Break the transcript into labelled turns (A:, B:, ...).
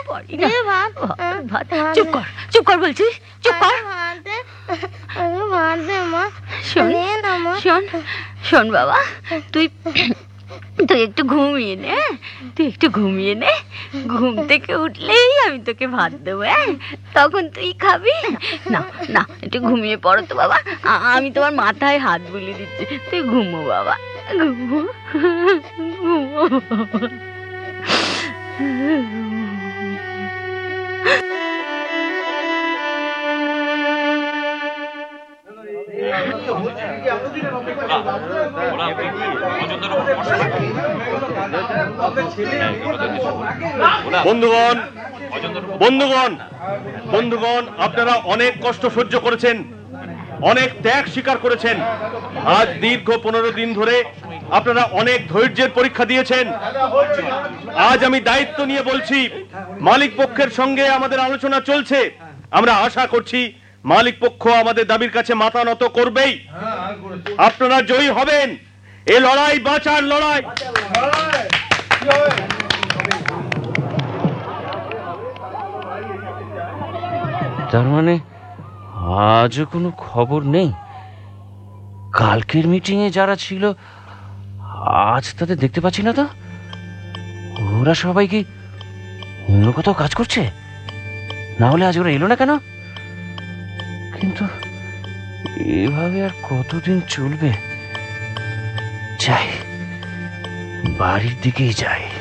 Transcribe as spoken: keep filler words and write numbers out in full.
A: পারি না। ভাত, চুপ কর, চুপ কর বলছি, চুপ কর। শোন শোন শোন বাবা, তুই তুই একটু ঘুমিয়ে নে, তুই একটু ঘুমিয়ে নে। ঘুম থেকে উঠলেই আমি তোকে ভাত দেবো, হ্যাঁ? তখন তুই খাবি। না না, একটু ঘুমিয়ে পড়ো তো বাবা, আমি তোমার মাথায় হাত বুলিয়ে দিচ্ছি। তুই ঘুমো বাবা, ঘুমো ঘুমো।
B: বন্ধুগণ বন্ধুগণ বন্ধুগণ আপনারা অনেক কষ্ট সহ্য করেছেন, অনেক ত্যাগ স্বীকার করেছেন। আজ দীর্ঘ পনেরো দিন ধরে আপনারা অনেক ধৈর্যের পরীক্ষা দিয়েছেন। আজ আমি দায়িত্ব নিয়ে বলছি, মালিক পক্ষের সঙ্গে আমাদের আলোচনা চলছে। আমরা আশা করছি মালিক পক্ষ আমাদের দাবির কাছে মাথা নত করবেই। আপনারা জয়ী হবেন। এই লড়াই বাঁচার লড়াই।
C: তার মানে আজও কোনো খবর নেই? কালকের মিটিংয়ে যারা ছিল আজ তাদের দেখতে পাচ্ছি না তো। ওরা সবাই কি অন্য কোথাও কাজ করছে? না হলে আজ ওরা এলো না কেন? কিন্তু এভাবে আর কতদিন চলবে? যাই, বাড়ির দিকেই যাই।